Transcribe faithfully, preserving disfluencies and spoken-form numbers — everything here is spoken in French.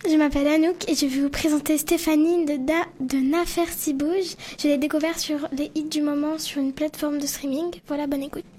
je m'appelle Anouk et je vais vous présenter Stéphanie de, da, de Nafer si bouge. Je l'ai découvert sur les hits du moment sur une plateforme de streaming. Voilà, bonne écoute.